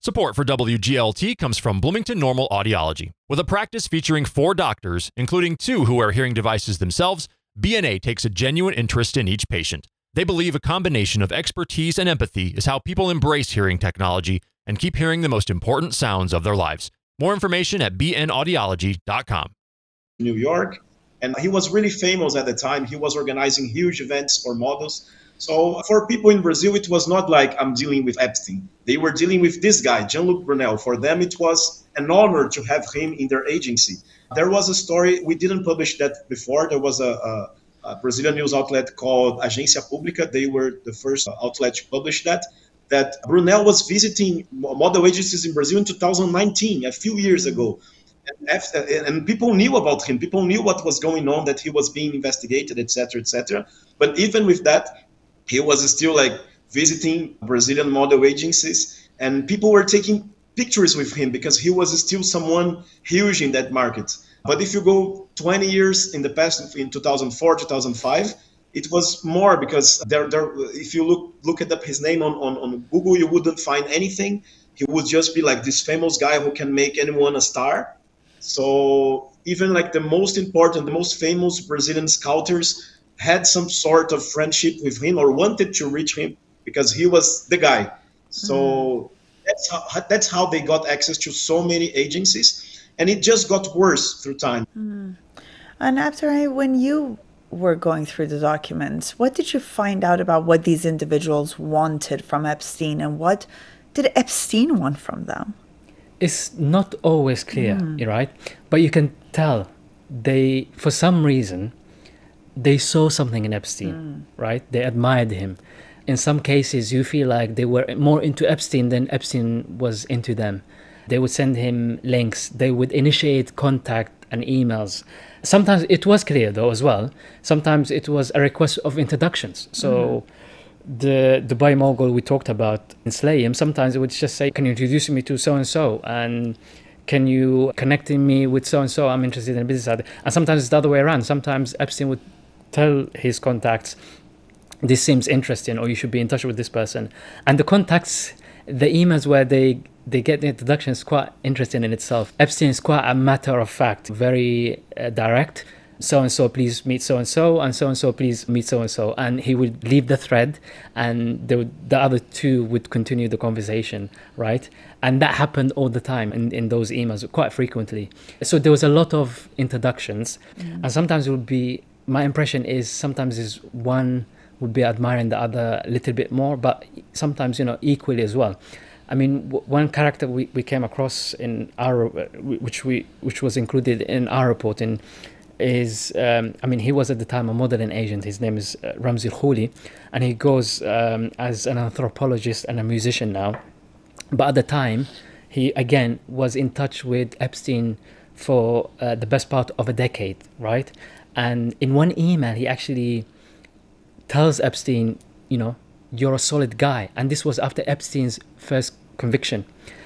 Support for WGLT comes from Bloomington Normal Audiology. With a practice featuring 4 doctors, including 2 who wear hearing devices themselves, BNA takes a genuine interest in each patient. They believe a combination of expertise and empathy is how people embrace hearing technology and keep hearing the most important sounds of their lives. More information at bnaudiology.com. New York, and he was really famous at the time. He was organizing huge events for models. So for people in Brazil, it was not like I'm dealing with Epstein. They were dealing with this guy, Jean-Luc Brunel. For them, it was an honor to have him in their agency. There was a story, we didn't publish that before. There was a Brazilian news outlet called Agência Pública. They were the first outlet to publish that Brunel was visiting model agencies in Brazil in 2019, a few years ago. And people knew about him. People knew what was going on, that he was being investigated, etc., etc. But even with that, he was still like visiting Brazilian model agencies, and people were taking pictures with him because he was still someone huge in that market. But if you go 20 years in the past, in 2004, 2005, it was more because if you look up his name on Google, you wouldn't find anything. He would just be like this famous guy who can make anyone a star. So even like the most important, the most famous Brazilian scouters had some sort of friendship with him or wanted to reach him because he was the guy. So that's how they got access to so many agencies. And it just got worse through time. And after, when you were going through the documents, what did you find out about what these individuals wanted from Epstein, and what did Epstein want from them? It's not always clear, right? But you can tell they, for some reason, they saw something in Epstein, right? They admired him. In some cases, you feel like they were more into Epstein than Epstein was into them. They would send him links. They would initiate contact and emails. Sometimes it was clear, though, as well. Sometimes it was a request of introductions. So the Dubai mogul we talked about in Slayham, sometimes it would just say, can you introduce me to so-and-so? And can you connect me with so-and-so? I'm interested in a business. And sometimes it's the other way around. Sometimes Epstein would tell his contacts, this seems interesting, or you should be in touch with this person. And the contacts, the emails where they get the introduction is quite interesting in itself. Epstein is quite a matter of fact, very direct. So-and-so, please meet so-and-so, and so-and-so, please meet so-and-so. And he would leave the thread, and the other two would continue the conversation, right? And that happened all the time in those emails, quite frequently. So there was a lot of introductions, and sometimes it would be, my impression is sometimes is one would be admiring the other a little bit more, but sometimes, equally as well. I mean, one character we came across in our, which was included in our reporting, is, he was at the time a modeling agent. His name is Ramzi Khouli, and he goes as an anthropologist and a musician now. But at the time, he, again, was in touch with Epstein for the best part of a decade, right? And in one email, he actually tells Epstein, you're a solid guy. And this was after Epstein's first conviction.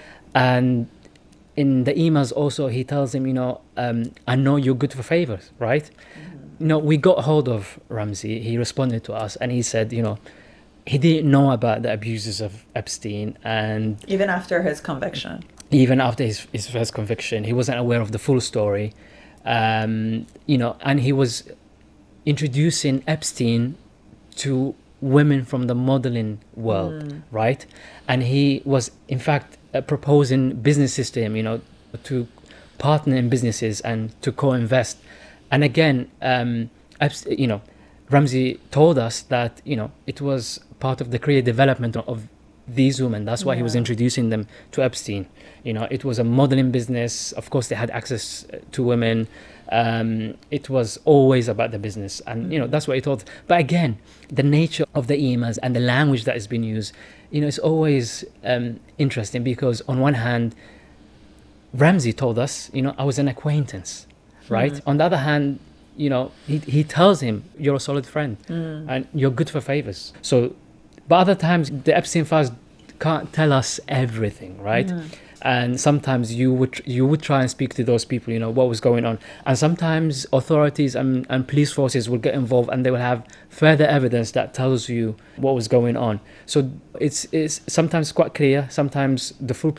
And in the emails also, he tells him, I know you're good for favors, right? We got hold of Ramzi. He responded to us and he said, he didn't know about the abuses of Epstein. And even after his conviction. Even after his first conviction, he wasn't aware of the full story. And he was introducing Epstein to women from the modeling world, right? And he was, in fact, proposing businesses to him, to partner in businesses and to co-invest. And again, Ramzi told us that, it was part of the career development of these women. That's why he was introducing them to Epstein. It was a modeling business. Of course, they had access to women. It was always about the business. And, that's what he told. But again, the nature of the emails and the language that has been used, it's always interesting because on one hand, Ramzi told us, I was an acquaintance, right? On the other hand, he tells him, you're a solid friend and you're good for favors. So, but other times, the Epstein files can't tell us everything, right? And sometimes you would try and speak to those people, what was going on. And sometimes authorities and police forces will get involved and they will have further evidence that tells you what was going on. So it's sometimes quite clear. Sometimes the full